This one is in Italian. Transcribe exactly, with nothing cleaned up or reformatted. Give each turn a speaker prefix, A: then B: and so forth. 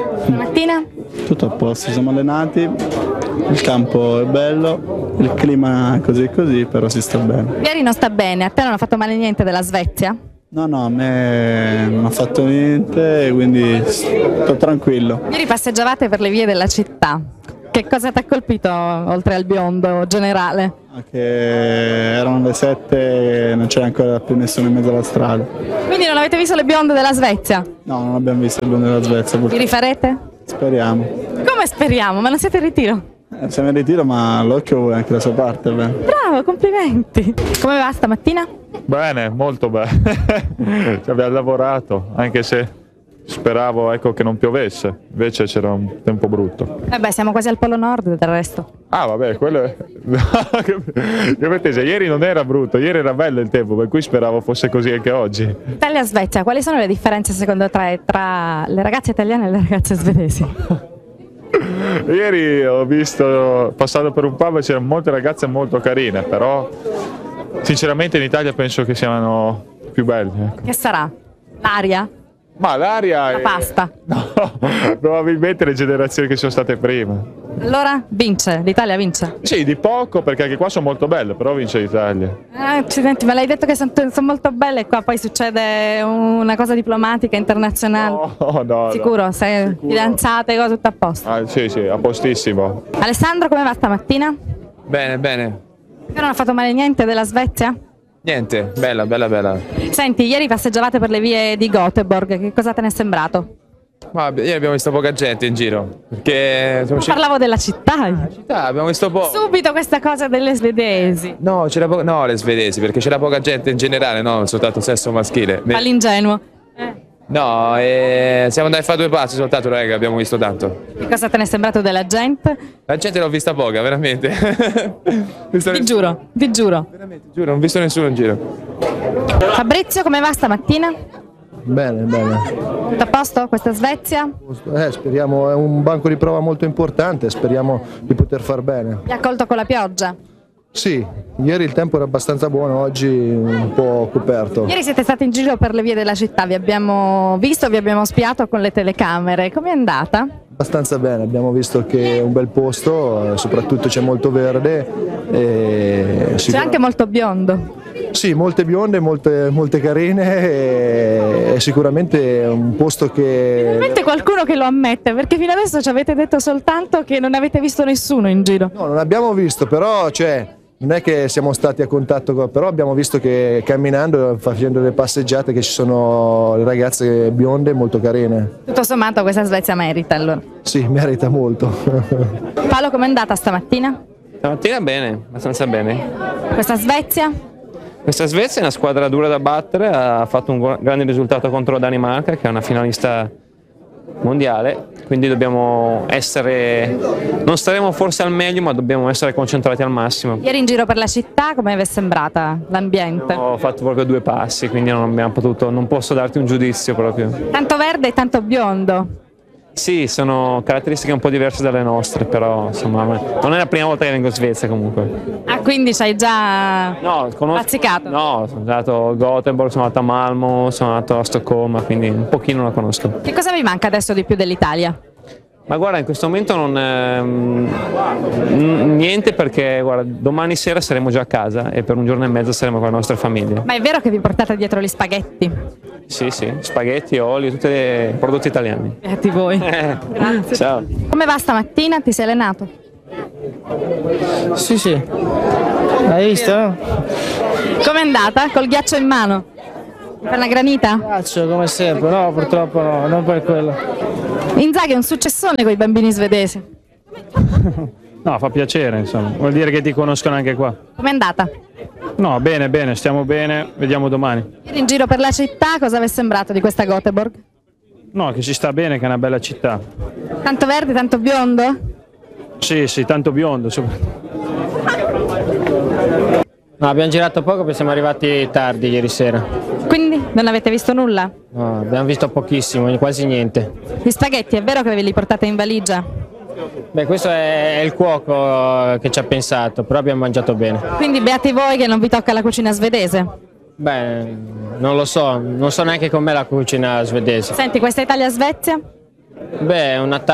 A: Stamattina?
B: Tutto a posto, siamo allenati, il campo è bello, il clima è così così, però si sta bene.
A: Ieri non sta bene, a te non ha fatto male niente della Svezia?
B: No, no, a me non ha fatto niente, quindi sto tranquillo.
A: Ieri passeggiavate per le vie della città. Che cosa ti ha colpito oltre al biondo generale?
B: Che erano le sette e non c'era ancora più nessuno in mezzo alla strada.
A: Quindi non avete visto le bionde della Svezia?
B: No, non abbiamo visto il biondo della Svezia.
A: Vi rifarete?
B: Speriamo.
A: Come speriamo? Ma non siete in ritiro?
B: Eh, siamo in ritiro, ma l'occhio vuole anche la sua parte. Beh.
A: Bravo, complimenti. Come va stamattina?
C: Bene, molto bene. Ci abbiamo lavorato, anche se speravo, ecco, che non piovesse, invece c'era un tempo brutto.
A: Eh beh, siamo quasi al Polo Nord del resto.
C: Ah vabbè, quello è... Che mettese, ieri non era brutto, ieri era bello il tempo, per cui speravo fosse così anche oggi.
A: Italia-Svezia, quali sono le differenze secondo te tra le ragazze italiane e le ragazze svedesi?
C: Ieri ho visto, passando per un pub, c'erano molte ragazze molto carine, però sinceramente in Italia penso che siano più belle. Ecco.
A: Che sarà? L'aria?
C: Ma l'aria
A: La
C: è...
A: pasta?
C: No, probabilmente le generazioni che sono state prima.
A: Allora vince, l'Italia vince?
C: Sì, di poco, perché anche qua sono molto belle, però vince l'Italia.
A: Eh, accidenti, me l'hai detto che sono son molto belle e qua poi succede una cosa diplomatica internazionale.
C: No, no,
A: Sicuro?
C: no.
A: Sei
C: Sicuro.
A: fidanzate, cose tutto a posto.
C: Ah, sì, sì, a postissimo.
A: Alessandro, come va stamattina?
D: Bene, bene.
A: Te non ha fatto male niente della Svezia?
D: Niente, bella, bella, bella.
A: Senti, ieri passeggiavate per le vie di Göteborg, che cosa te ne è sembrato?
D: Ma ieri abbiamo visto poca gente in giro, perché siamo usciti-
A: Parlavo della città.
D: città, abbiamo visto poco.
A: Subito questa cosa delle svedesi.
D: No, c'era po- no, le svedesi, perché c'era poca gente in generale, no, soltanto sesso maschile. Ne-
A: All'ingenuo.
D: No, e siamo andati a fare due passi soltanto, raga, abbiamo visto tanto.
A: Che cosa te ne è sembrato della gente?
D: La gente l'ho vista poca, veramente. Visto
A: Ti
D: nessuno-
A: giuro, ti giuro.
D: Veramente, giuro, non ho visto nessuno in giro.
A: Fabrizio, come va stamattina?
E: Bene, bene.
A: Tutto a posto? Questa Svezia?
E: Eh, speriamo, è un banco di prova molto importante, speriamo di poter far bene.
A: Vi ha colto con la pioggia?
E: Sì, ieri il tempo era abbastanza buono, oggi un po' coperto.
A: Ieri siete stati in giro per le vie della città, vi abbiamo visto, vi abbiamo spiato con le telecamere. Com'è andata?
E: Abbastanza bene, abbiamo visto che è un bel posto, eh, soprattutto c'è molto verde. E
A: C'è
E: sicur-
A: anche molto biondo.
E: Sì, molte bionde, molte, molte carine e, e sicuramente è un posto che...
A: Finalmente qualcuno che lo ammette, perché fino adesso ci avete detto soltanto che non avete visto nessuno in giro.
E: No, non abbiamo visto, però cioè, non è che siamo stati a contatto, con, però abbiamo visto che camminando, facendo le passeggiate, che ci sono le ragazze bionde molto carine.
A: Tutto sommato questa Svezia merita allora.
E: Sì, merita molto.
A: Paolo, com'è andata stamattina?
F: Stamattina bene, abbastanza bene.
A: Questa Svezia?
F: Questa Svezia è una squadra dura da battere, ha fatto un gu- grande risultato contro la Danimarca, che è una finalista mondiale, quindi dobbiamo essere, non staremo forse al meglio, ma dobbiamo essere concentrati al massimo.
A: Ieri in giro per la città, come vi è sembrata l'ambiente?
F: Ho fatto proprio due passi, quindi non abbiamo potuto, non posso darti un giudizio proprio.
A: Tanto verde e tanto biondo.
F: Sì, sono caratteristiche un po' diverse dalle nostre, però insomma non è la prima volta che vengo in Svezia comunque.
A: Ah, quindi ci hai già
F: No, conosco,
A: bazzicato?
F: no, sono andato a Gothenburg, sono andato a Malmo, sono andato a Stoccolma, quindi un pochino la conosco.
A: Che cosa vi manca adesso di più dell'Italia?
F: Ma guarda, in questo momento non ehm, n- niente, perché guarda, domani sera saremo già a casa e per un giorno e mezzo saremo con le nostre famiglie.
A: Ma è vero che vi portate dietro gli spaghetti?
F: Sì, sì, spaghetti, olio, tutti i prodotti italiani.
A: Beati voi.
F: Grazie. Ciao.
A: Come va stamattina? Ti sei allenato?
G: Sì, sì. Hai visto?
A: Com'è andata? Col ghiaccio in mano? Per la granita?
G: Faccio come sempre, no, purtroppo no, non per quello.
A: Inzaghi è un successone con i bambini svedesi.
H: No, fa piacere, insomma, vuol dire che ti conoscono anche qua.
A: Com'è andata?
H: No, bene, bene, stiamo bene, vediamo domani.
A: Ieri in giro per la città, cosa vi è sembrato di questa Göteborg?
H: No, che si sta bene, che è una bella città.
A: Tanto verde, tanto biondo?
H: Sì, sì, tanto biondo soprattutto.
G: No, abbiamo girato poco perché siamo arrivati tardi ieri sera.
A: Quindi non avete visto nulla?
G: No, abbiamo visto pochissimo, quasi niente.
A: Gli spaghetti, è vero che ve li portate in valigia?
G: Beh, questo è il cuoco che ci ha pensato, però abbiamo mangiato bene.
A: Quindi beati voi che non vi tocca la cucina svedese?
G: Beh, non lo so, non so neanche com'è la cucina svedese.
A: Senti, questa Italia-Svezia?
G: Beh, è un attacco